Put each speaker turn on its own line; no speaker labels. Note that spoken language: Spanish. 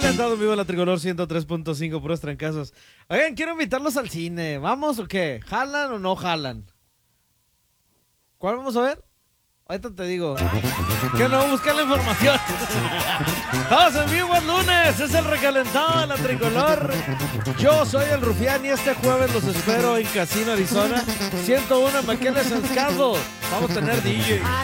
Recalentado en vivo la Tricolor 103.5, puros trancazos. Oigan, quiero invitarlos al cine. ¿Vamos o qué? ¿Jalan o no jalan? ¿Cuál vamos a ver? Ahorita te digo. Que no, busca la información. Todos en vivo el lunes. Es el recalentado de la Tricolor. Yo soy el Rufián y este jueves los espero en Casino Arizona 101 en McAllen, San Carlos. Vamos a tener DJ.